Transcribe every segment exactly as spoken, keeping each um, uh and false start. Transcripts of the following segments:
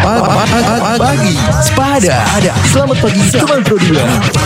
Pagi Sepada. Selamat pagi teman Pro dua.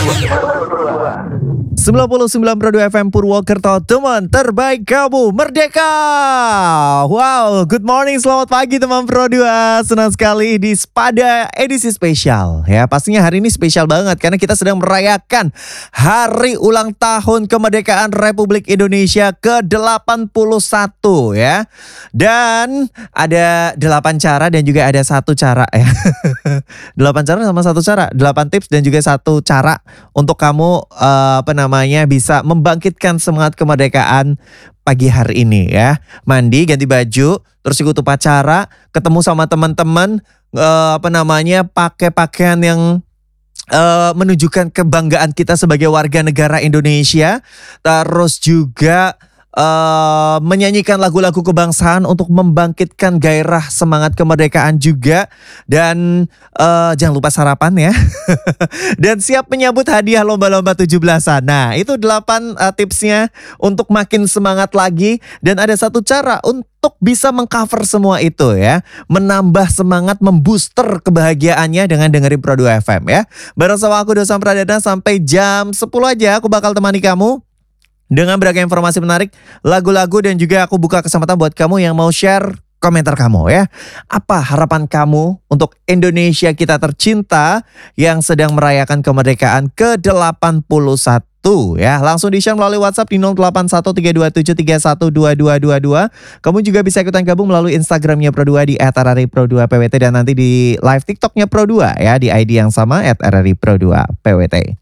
sembilan puluh sembilan Pro dua F M Purwokerto, teman terbaik kamu merdeka. Wow, good morning, selamat pagi teman Pro dua. Senang sekali di Sepada edisi spesial. Ya, pastinya hari ini spesial banget karena kita sedang merayakan hari ulang tahun kemerdekaan Republik Indonesia ke delapan puluh satu ya. Dan ada delapan cara dan juga ada satu cara ya. delapan cara sama satu cara, delapan tips dan juga satu cara untuk kamu uh, apa namanya bisa membangkitkan semangat kemerdekaan pagi hari ini ya. Mandi, ganti baju, terus ikut upacara, ketemu sama teman-teman, uh, apa namanya pakai pakaian yang uh, menunjukkan kebanggaan kita sebagai warga negara Indonesia. Terus juga Uh, menyanyikan lagu-lagu kebangsaan untuk membangkitkan gairah semangat kemerdekaan juga. Dan uh, jangan lupa sarapan ya. Dan siap menyambut hadiah lomba-lomba tujuh belasan. Nah, itu delapan uh, tipsnya untuk makin semangat lagi. Dan ada satu cara untuk bisa mengcover semua itu ya. Menambah semangat, membooster kebahagiaannya dengan dengerin Pro dua F M ya. Bareng sama aku Dosan Pradana sampai jam sepuluh aja aku bakal temani kamu dengan beragam informasi menarik, lagu-lagu, dan juga aku buka kesempatan buat kamu yang mau share komentar kamu ya. Apa harapan kamu untuk Indonesia kita tercinta yang sedang merayakan kemerdekaan ke delapan puluh satu ya. Langsung di-share melalui WhatsApp di nol delapan satu tiga dua tujuh tiga satu dua dua dua dua. Kamu juga bisa ikutan gabung melalui Instagramnya Pro dua di et r r i pro dua p w t dan nanti di live TikToknya Pro dua ya di I D yang sama et r r i pro dua p w t.